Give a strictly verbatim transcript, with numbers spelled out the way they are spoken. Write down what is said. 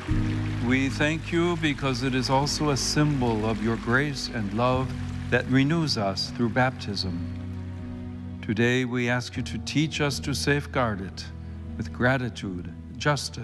We thank you because it is also a symbol of your grace and love that renews us through baptism. Today, we ask you to teach us to safeguard it with gratitude, justice,